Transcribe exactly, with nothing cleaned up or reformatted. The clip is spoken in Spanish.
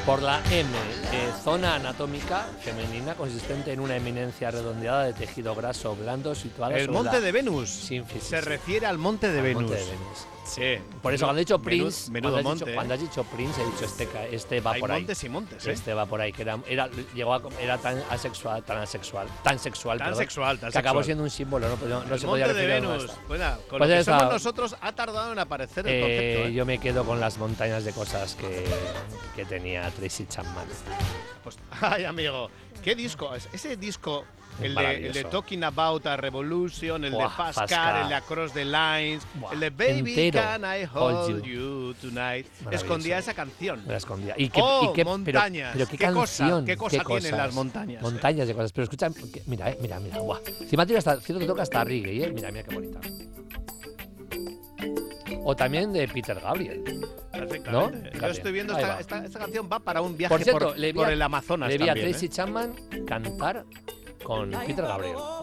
Por la M, eh, zona anatómica femenina consistente en una eminencia redondeada de tejido graso blando situada El sobre monte la de Venus. sínfisis. Se refiere al monte de Al Venus. monte de Venus. Sí. Por eso cuando he dicho Prince, Menudo, cuando, has monte. dicho, ¿eh? cuando has dicho Prince, he dicho este, ca- este va Hay por ahí. montes y montes, ¿eh? Este va por ahí, que era, era, llegó a, era tan asexual, tan asexual, tan sexual, Tan perdón, sexual, tan que acabó sexual. siendo un símbolo, no, no, no El se podía monte de referir a Venus. más. Bueno, con Pues lo que esa- somos nosotros ha tardado en aparecer el Eh, concepto. ¿eh? Yo me quedo con las montañas de cosas que, que tenía Tracy Chapman. Pues, ay, amigo, ¿qué disco? es? Ese disco, Es el de, el de maravilloso. Talking About a Revolution, el Buah, de Fast Fast Car, Car. el de Across the Lines, Buah, el de Baby entero. Can I Hold Hold You. You Tonight. Maravilloso. Escondía esa canción. Me la escondía. Y qué, Oh, y qué- montañas. Pero, pero qué, Qué cosa- canción. qué cosa tienen cosas. las montañas, eh. Montañas de cosas. Pero escucha, que- mira, eh, mira, mira. Guau. Encima tira hasta, cierto que toca hasta reggae, ¿eh? Mira, mira qué bonita. O también de Peter Gabriel. Perfectamente. ¿No? Yo Fíjate, estoy viendo ahí esta, va. esta, esta canción va para un viaje Por cierto, por, le vi por a- el Amazonas Le vi a también, Tracy ¿eh? Chapman cantar con Peter Gabriel.